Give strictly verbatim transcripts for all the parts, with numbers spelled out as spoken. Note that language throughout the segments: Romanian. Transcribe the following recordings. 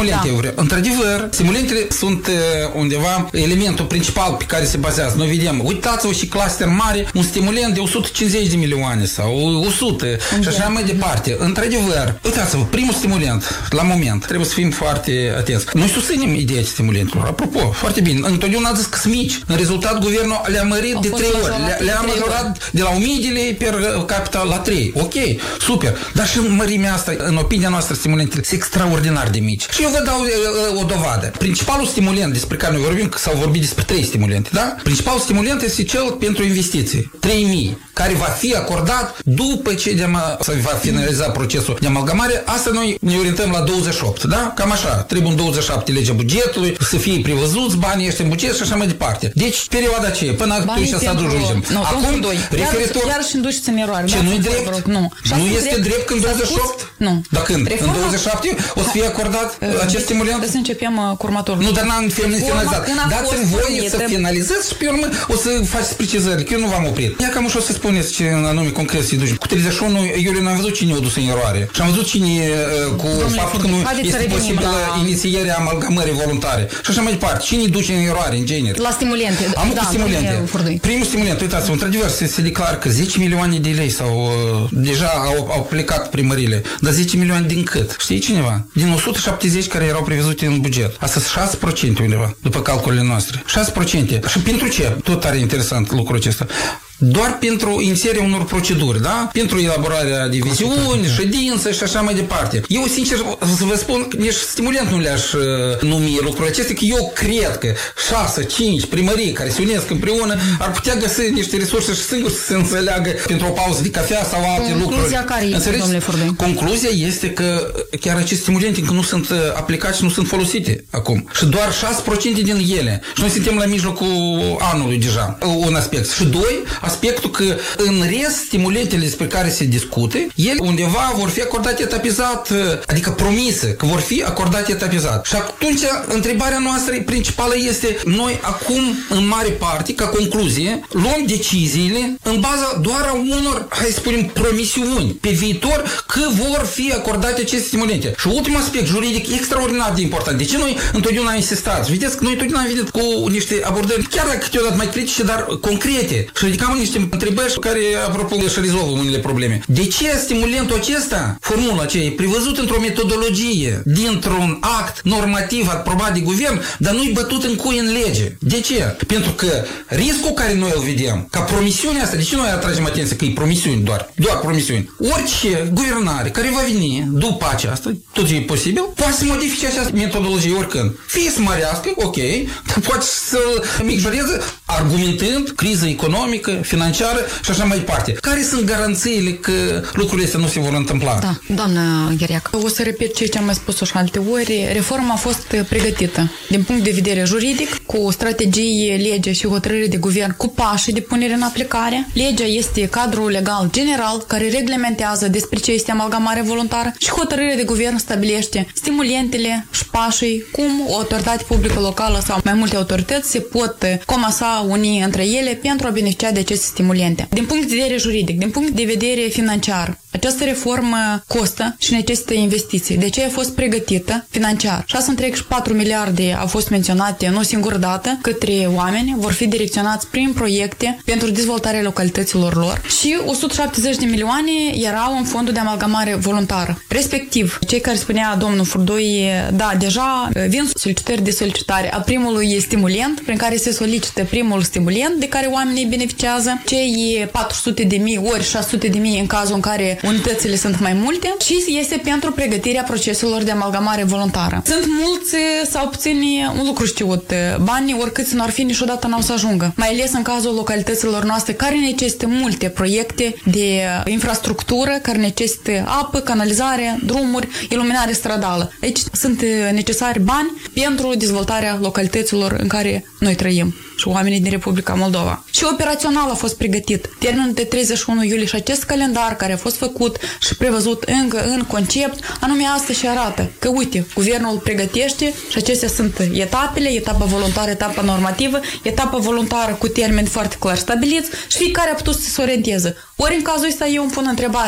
stimulente da. Vreau. Într-adevăr, stimulentele sunt undeva elementul principal pe care se bazează. Noi vedem, uitați-vă și cluster mare, un stimulent de o sută cincizeci de milioane sau o sută și așa mai departe. Într-adevăr, uitați-vă, primul stimulent, la moment, trebuie să fim foarte atenți. Noi susținem ideea stimulentelor. Apropo, foarte bine. Întotdeauna a zis că sunt mici. În rezultat, guvernul le-a mărit de trei ori. Le-a majorat de la o mie de lei per capita la trei. Ok, super. Dar și mărimea asta, în opinia noastră, stimulentele sunt extraordinar de mici. Și eu vă dau uh, o dovadă. Principalul stimulent despre care noi vorbim, că s-au vorbit despre trei stimulente, da? Principalul stimulent este cel pentru investiții. trei mii, care va fi acordat după ce se va finaliza procesul de amalgamare. Asta noi ne orientăm la douăzeci și opt, da? Cam așa. Trebuie în douăzeci și șapte legea bugetului, să fie prevăzuți banii ăștia în buget și așa mai departe. Deci, perioada aceea, până atunci să ajungem. No, acum, referitor... Iar și induceți în eroare. Ce, nu-i drept? Nu. Nu este drept când douăzeci și opt? Nu. Dar când? În douăzeci și șapte o să fie acordat acest stimulant? Să începem cu următorul. Nu, dar n-am finalizat. Dați-mi voie să finalizez și pe urmă o să faceți precizări, că eu nu v-am oprit. Ia cam ușor să spuneți ce anume concret se duce. Cu treizeci și unu iulie n-am văzut cine o dus în eroare. Și am văzut cine cu faptul că nu este posibilă inițierea amalgamării voluntare. Și așa mai departe. Cine duce în eroare, în genere? La stimulente. Am da, cu stimulente. Primul stimulent, uitați-vă, într-adevăr, se, se declară că zece milioane de lei sau uh, deja au, au plecat primările. Dar zece milioane din cât? Știi cineva? Din o sută șaptezeci care erau prevăzute în buget. Asta sunt șase la sută undeva, după calculele noastre. șase la sută. Și pentru ce? Tot are interesant lucrul acesta. Doar pentru inițierea unor proceduri, da? Pentru elaborarea de viziuni, ședințe și așa mai departe. Eu, sincer, să vă spun, nici stimulant nu le-aș uh, numi lucrurile acestea, că eu cred că șase, cinci primării care se unesc împreună ar putea găsi niște resurse și singuri să se înțeleagă pentru o pauză de cafea sau alte Concluzia lucruri. Concluzia care este, domnule Furdoi? Concluzia este că chiar aceste stimulente încă nu sunt aplicate și nu sunt folosite acum. Și doar șase la sută din ele. Și noi suntem la mijlocul anului deja. Un aspect. Și doi, aspectul că în rest stimulentele despre care se discute, ele undeva vor fi acordate etapizat, adică promise că vor fi acordate etapizat. Și atunci întrebarea noastră principală este, noi acum în mare parte, ca concluzie, luăm deciziile în baza doar a unor, hai să spunem, promisiuni pe viitor că vor fi acordate aceste stimulente. Și ultimul aspect juridic extraordinar de important. De ce noi întotdeauna am insistat? Vedeți că noi întotdeauna am venit cu niște abordări, chiar dacă câteodată mai critice, dar concrete. Și ridicam niște întrebări care, apropo, și rezolvă unele probleme. De ce stimulentul acesta, formula aceea, e prevăzut într-o metodologie, dintr-un act normativ aprobat de guvern, dar nu-i bătut în cui în lege? De ce? Pentru că riscul care noi îl vedem, ca promisiunea asta, de ce noi atragem atenție că e promisiuni doar? Doar promisiuni. Orice guvernare care va veni după aceasta, tot ce e posibil, poate să modifice această metodologie oricând. Fie să mărească, ok, poate să micșoreze, argumentând criza economică, financiară și așa mai departe. Care sunt garanțiile că lucrurile astea nu se vor întâmpla? Da, doamna Gheriac, o să repet ceea ce am mai spus-o și alte ori. Reforma a fost pregătită din punct de vedere juridic, cu strategie, lege și hotărâre de guvern, cu pașii de punere în aplicare. Legea este cadrul legal general care reglementează despre ce este amalgamare voluntară și hotărârea de guvern stabilește stimulentele și pașii, cum o autoritate publică locală sau mai multe autorități se pot comasa unii între ele pentru a beneficia de aceste stimulente. Din punct de vedere juridic, din punct de vedere financiar, această reformă costă și necesită investiții. De ce a fost pregătită financiar? șase virgulă treizeci și patru miliarde au fost menționate nu o singură dată către oameni, vor fi direcționați prin proiecte pentru dezvoltarea localităților lor și o sută șaptezeci de milioane erau în fondul de amalgamare voluntară. Respectiv, cei care spunea domnul Furdoi, da, deja vin solicitări de solicitare a primului stimulent, prin care se solicită primul stimulent de care oamenii beneficiază, cei patru sute de mii ori șase sute de mii în cazul în care unitățile sunt mai multe și este pentru pregătirea proceselor de amalgamare voluntară. Sunt mulți sau puțini, un lucru știut, banii oricât nu ar fi niciodată n-au să ajungă, mai ales în cazul localităților noastre care necesită multe proiecte de infrastructură, care necesită apă, canalizare, drumuri, iluminare stradală. Aici sunt necesari bani pentru dezvoltarea localităților în care noi trăim și oamenii din Republica Moldova. Și operațional a fost pregătit termenul de treizeci și unu iulie și acest calendar care a fost făcut și prevăzut încă în concept, anume asta și arată că, uite, guvernul pregătește și acestea sunt etapele, etapa voluntară, etapa normativă, etapa voluntară cu termeni foarte clar stabiliți și fiecare a putut să se orienteze. Ori în cazul ăsta eu îmi pun întrebarea,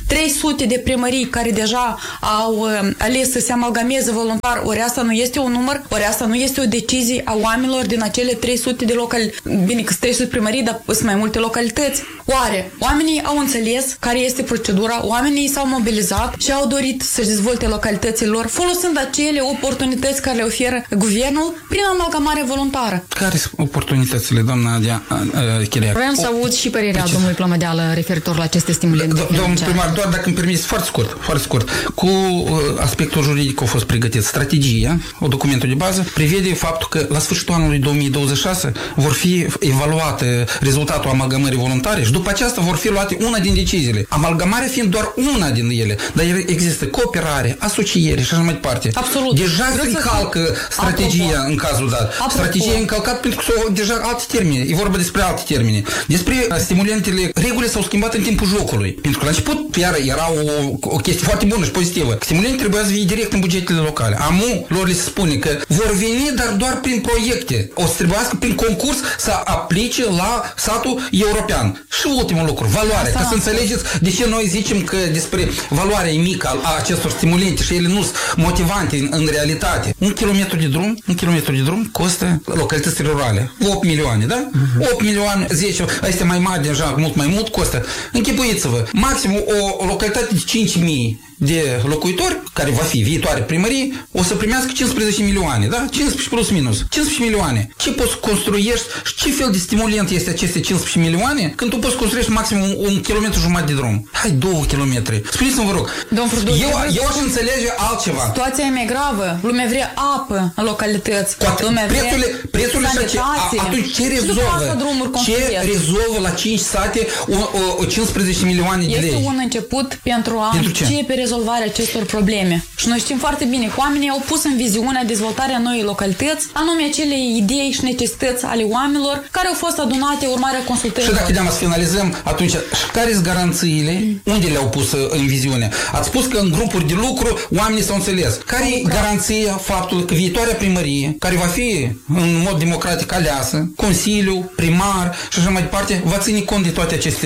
trei sute de primării care deja au uh, ales să se amalgameze voluntar, ori asta nu este un număr, ori asta nu este o decizie a oamenilor din acele trei sute de localități. Bine, că sunt trei sute primării, dar sunt mai multe localități. Oare oamenii au înțeles care este procedura, oamenii s-au mobilizat și au dorit să-și dezvolte localitățile lor folosind acele oportunități care le oferă guvernul prin amalgamare voluntară. Care sunt oportunitățile, doamna Adea Chiriac? Vreau să aud și părerea domnului Plămădeală referitor la aceste stimulente. Domnul primar, doar dacă îmi permiteți, foarte scurt, foarte scurt. Cu aspectul juridic a fost pregătit strategia, o documentul de bază, prevede faptul că la sfârșitul anului două mii douăzeci și șase vor fi evaluate rezultatul amalgamării voluntare și după aceasta vor fi luate una din deciziile. Amalgamarea fiind doar una din ele, dar există cooperare, asociere și așa mai departe. Absolut. Deja se încalcă strategia Apropo. în cazul dat. Apropo. Strategia e încălcat pentru că sunt deja alte termene. E vorba despre alte termene. Despre stimulentele, regulile s-au schimbat în timpul jocului. Pentru că la început, iar era o, o chestie foarte bună și pozitivă. Stimulentele trebuia să fie direct în bugetele locale. Amu lor le se spune că vor veni, dar doar prin proiecte. O să trebuiască prin concurs să aplice la satul european. Și ultimul lucru, valoarea. Ca să înțelegeți de ce noi zicem că despre valoarea e mică a acestor stimulente și ele nu sunt motivante în, în realitate. Un kilometru de drum, un kilometru de drum costă localitățile rurale. opt milioane, da? Uh-huh. opt milioane, zece, este mai mare deja, mult mai mult costă. Închipuiți-vă, maxim o, o localitate de cinci mii de locuitori, care va fi viitoare primărie, o să primească cincisprezece milioane, da? cincisprezece plus minus. cincisprezece milioane. Ce poți construiești și ce fel de stimulent este aceste cincisprezece milioane când tu poți construiești maxim un, un kilometru jumătate de drum? Hai, două kilometri. Spuneți-mi, vă rog. Frudu, eu, eu aș înțelege altceva. Situația e mai gravă. Lumea vrea apă în localități. Lumea prețurile, prețurile sanitație. Atunci ce rezolvă? Ce rezolvă la cinci sate o, o, o cincisprezece milioane de lei? Este un început pentru a pentru începe rezolvarea acestor probleme. Și noi știm foarte bine, oamenii au pus în viziunea dezvoltarea noii localități, anume acele idei și necesități ale oamenilor care au fost adunate urmarea consultărilor. Și dacă de-am să finalizăm, atunci, care sunt garanțiile? Unde le-au pus în viziune? Ați spus că în grupuri de lucru oamenii s-au înțeles. Care e garanția faptului că viitoarea primărie, care va fi în mod democratic aleasă, Consiliu, primar și așa mai departe, va ține cont de toate aceste,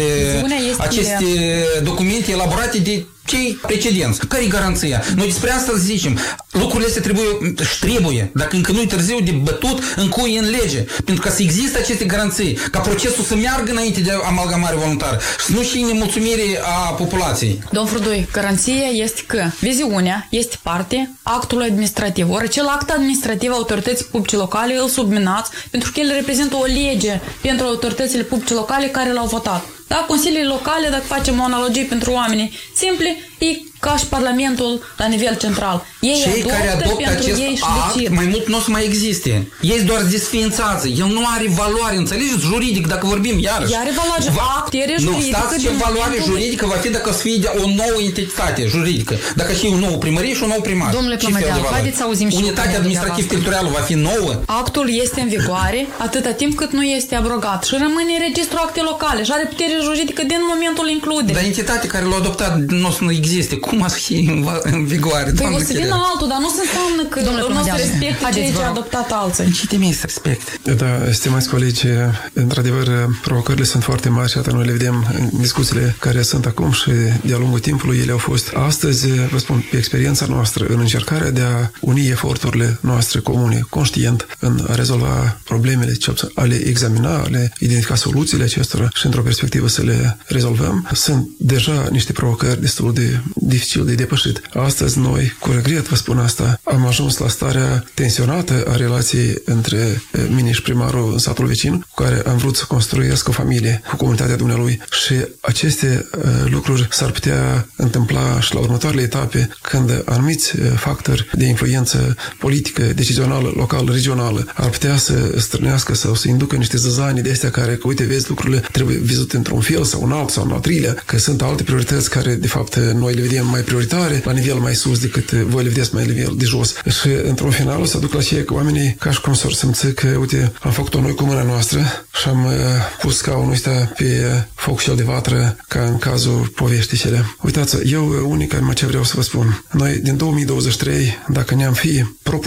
aceste documente elaborate de cei precedenți. Care e garanția? Noi despre asta zicem. Lucrurile astea trebuie și trebuie, dacă încă nu-i târziu, de bătut în cui în lege. Pentru că să există aceste garanții, ca procesul să meargă înainte de amalgamare voluntară și nu și nemulțumire a populației. Domn Frudoi, garanția este că viziunea este parte actului administrativ. Ori acel act administrativ autorității publice locale îl subminați pentru că el reprezintă o lege pentru autoritățile publice locale care l-au votat. Da? Consiliile locale, dacă facem o analogie pentru oamenii simple, e ca și Parlamentul la nivel central. Ei Cei adoptă, care adoptă acest ei act, decid. Mai mult nu o să mai existe. Ei doar desființează. El nu are valoare, înțelegeți? Juridic, dacă vorbim iarăși. Ea are valoare Va... actere juridică. Nu, stați ce valoare juridică va fi dacă o să fie o nouă entitate juridică. Dacă și un nou primărie și un nou primar. Domnule Plămădeal, haideți să auzim și unitatea administrativ-teritorială va fi nouă? Actul este în vigoare atâta timp cât nu este abrogat și rămâne în registrul acte locale și are putere juridică din momentul includerii. Dar entitatea care l-a adoptat nu o să existe. Cum a fi în vigoare? Păi o să vină altul, dar nu se înseamnă că nu o să respecte ceea ce a adoptat alții. Ce te să respect? Da, stimați colegi, într-adevăr, provocările sunt foarte mari și atât noi le vedem în discuțiile care sunt acum și de-a lungul timpului ele au fost. Astăzi, vă spun, pe experiența noastră, în încercarea de a uni eforturile noastre comune, conștient, în a rezolva problemele, a le examina, a le identifica soluțiile acestora și într-o perspectivă să le rezolvăm, sunt deja niște provocări destul de dificil de depășit. Astăzi noi, cu regret vă spun asta, am ajuns la starea tensionată a relației între mine și primarul în satul vecin, cu care am vrut să construiesc o familie cu comunitatea dumnealui și aceste uh, lucruri s-ar putea întâmpla și la următoarele etape când anumiți uh, factori de influență politică, decizională, locală, regională ar putea să strânească sau să inducă niște zăzani de astea care, că uite, vezi, lucrurile trebuie vizute într-un fel sau un alt sau un al treilea, că sunt alte priorități care, de fapt, noi le vedem mai prioritare, la nivel mai sus decât voi le vedeți mai nivel de jos. Și într-un final o să duc la ceea că oamenii ca și cum s-or simți că, uite, am făcut-o noi cu mâna noastră și am uh, pus scaunul ăsta pe foc și el de vatră ca în cazul poveștii cele. Uitați, eu unic, ce vreau să vă spun. Noi din două mii douăzeci și trei, dacă ne-am fi propus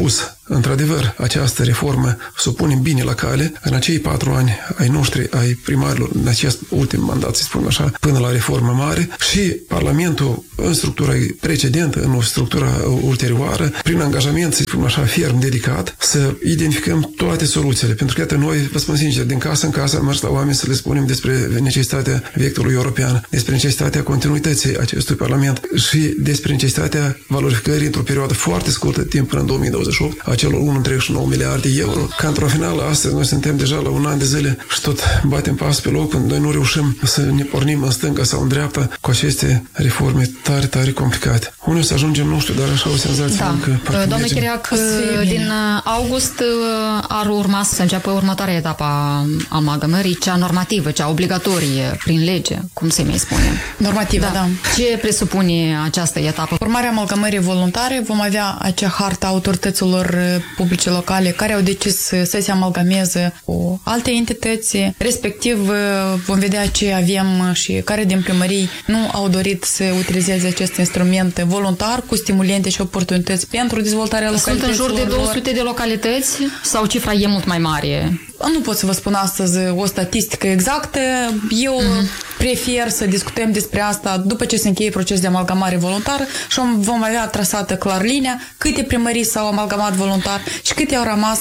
într-adevăr, această reformă să o punem bine la cale în acei patru ani ai noștri, ai primarilor, în acest ultim mandat, să spunem așa, până la reformă mare și Parlamentul în structura precedentă, în structura ulterioară, prin angajament, să spunem așa, ferm, dedicat, să identificăm toate soluțiile. Pentru că, iată, noi, vă spun sincer, din casă în casă am mers la oameni să le spunem despre necesitatea vectorului european, despre necesitatea continuității acestui Parlament și despre necesitatea valorificării într-o perioadă foarte scurtă de timp până în două mii douăzeci și opt a celor unu virgulă nouă miliarde de euro. Ca într-o finală, astăzi noi suntem deja la un an de zile și tot batem pas pe loc, când noi nu reușim să ne pornim în stânga sau în dreapta cu aceste reforme tare, tare complicate. Unde o să ajungem, nu știu, dar așa o senzație da. că... Doamne Chiriac, din august ar urma să înceapă următoarea etapă a amalgamării, cea normativă, cea obligatorie, prin lege, cum se mai spune. Normativă, da. da. Ce presupune această etapă? Urmarea amalgamării voluntare, vom avea acea hartă a autorităților publice locale care au decis să se amalgameze cu alte entități, respectiv vom vedea ce avem și care din primării nu au dorit să utilizeze acest instrument voluntar cu stimulente și oportunități pentru dezvoltarea localităților. Sunt în jur de două sute de localități sau cifra e mult mai mare? Nu pot să vă spun astăzi o statistică exactă. Eu mm-hmm. prefer să discutăm despre asta după ce se încheie procesul de amalgamare voluntară și vom avea trasată clar linia câte primării s-au amalgamat voluntar și câte au rămas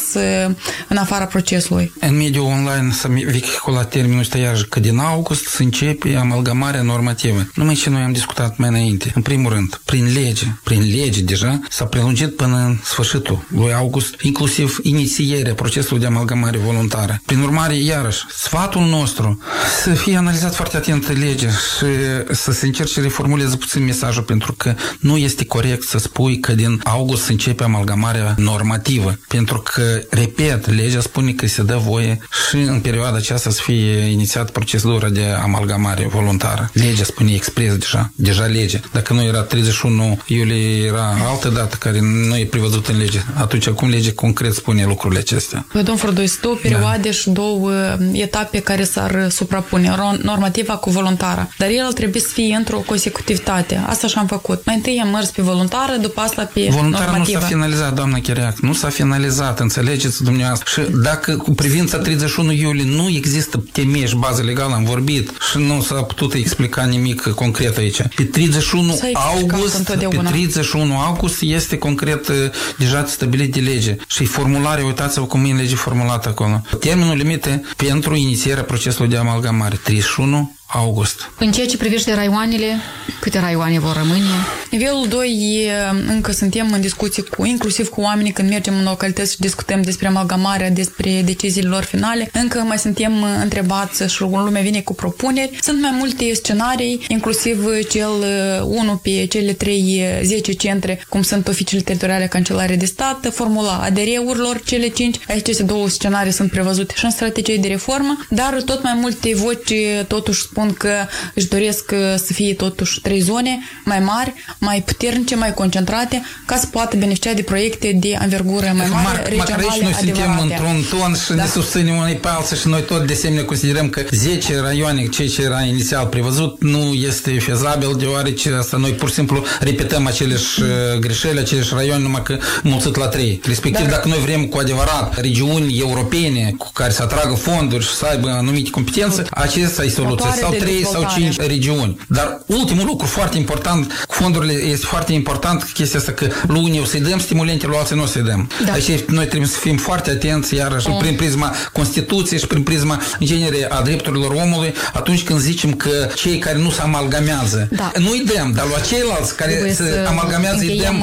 în afara procesului. În mediul online s-a vehiculat termenul ăsta iarăși că din august se începe amalgamarea normativă. Numai ce noi am discutat mai înainte. În primul rând, prin lege, prin lege deja s-a prelungit până în sfârșitul lui august, inclusiv inițierea procesului de amalgamare voluntară. Prin urmare, iarăși, sfatul nostru să fie analizat foarte atent legea și să se încerce să reformuleze puțin mesajul, pentru că nu este corect să spui că din august se începe amalgamarea normativă, pentru că, repet, legea spune că se dă voie și în perioada aceasta să fie inițiat procedura de amalgamare voluntară. Legea spune expres deja, deja lege. Dacă nu era treizeci și unu iulie, era altă dată care nu e prevăzută în lege. Atunci, acum legea concret spune lucrurile acestea. Păi, domn Fărduis, două perioade da. și două etape care s-ar suprapune, normativa cu voluntara. Dar el trebuie să fie într-o consecutivitate. Asta și-am făcut. Mai întâi am mers pe voluntară, după asta pe voluntara normativă. Nu s-a finalizat, doamna Chiriac. Nu s-a finalizat, înțelegeți dumneavoastră. Și dacă cu privința treizeci și unu iulie nu există temei și bază legală, am vorbit și nu s-a putut explica nimic concret aici. Pe treizeci și unu august, pe treizeci și unu august este concret deja stabilit de lege. Și formularea, uitați-vă cum e în lege formulată acolo. Termenul limite pentru inițierea procesului de amalgamare, treizeci și unu august. În ceea ce privește raioanele, câte raioane vor rămâne? Nivelul doi, încă suntem în discuții cu, inclusiv cu oamenii când mergem în localități și discutăm despre amalgamarea, despre deciziile lor finale. Încă mai suntem întrebați și lumea vine cu propuneri. Sunt mai multe scenarii, inclusiv cel unu pe cele trei zece centre, cum sunt oficiile teritoriale cancelare de stat, formula A D R-urilor, cele cinci. Aceste două scenarii sunt prevăzute și în strategie de reformă, dar tot mai multe voci totuși spun că își doresc să fie totuși trei zone mai mari, mai puternice, mai concentrate, ca să poată beneficia de proiecte de anvergură mai mare, regionale, măcar aici noi suntem într-un ton și da. ne susținem unii pe alții și noi tot de asemenea considerăm că zece raioane, ceea ce era inițial prevăzut, nu este fezabil, deoarece asta noi pur și simplu repetăm aceleși mm. greșeli, aceleși raioane, numai că mulțit la trei. Respectiv, Dar... dacă noi vrem cu adevărat regiuni europene cu care să atragă fonduri și să aibă anumite competențe, acesta e soluția. Sau trei sau cinci regiuni. Dar ultimul lucru foarte important cu fondurile este foarte important chestia asta că lui unii o să-i dăm stimulente, lui alții nu o să-i dăm. Da. Deci noi trebuie să fim foarte atenți iarăși oh. prin prisma Constituției și prin prisma în genere a drepturilor omului atunci când zicem că cei care nu se amalgamează da. nu-i dăm, dar la ceilalți care Trebuie se amalgamează îi dăm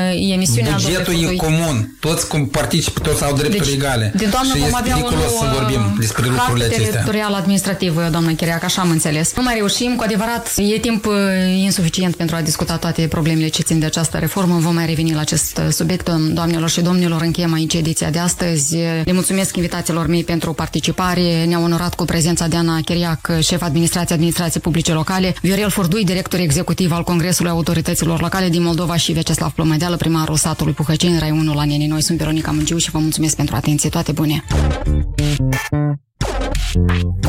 bugetul e comun. Toți participă, toți au drepturi deci, egale. De doamnă, și este periculos să vorbim despre lucrurile acestea. Teritorial administrativ, doamnă Chiriac, așa am înțeles. Nu mai reușim, cu adevărat, e timp insuficient pentru a discuta toate problemele ce țin de această reformă. Vom mai reveni la acest subiect. Doamnelor și domnilor, încheiem aici ediția de astăzi. Le mulțumesc invitațiilor mei pentru participare. Ne-au onorat cu prezența Diana Chiriac, șef administrației administrației publice locale, Viorel Furdui, director executiv al Congresului Autorităților Locale din Moldova și Veceslav Plomedeală, primarul satului Puhăceni, raionul Aneni. Noi sunt Veronica Mungiu și vă mulțumesc pentru atenție. Toate bune!